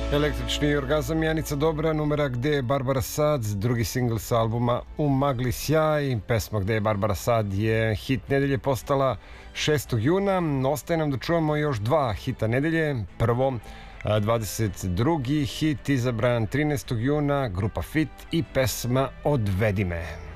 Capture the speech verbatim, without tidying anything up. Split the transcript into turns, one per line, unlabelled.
Električni orgazam Janica Dobra, numera Gde je Barbara Sad, drugi singl sa albuma U magli sjaj. Pesma Gde je Barbara Sad je hit nedelje, postala šestog juna. Ostaje nam da čujemo još dva hita nedelje. Prvo, dvadeset drugi hit izabran trinaestog juna, grupa Fit i pesma Odvedi me.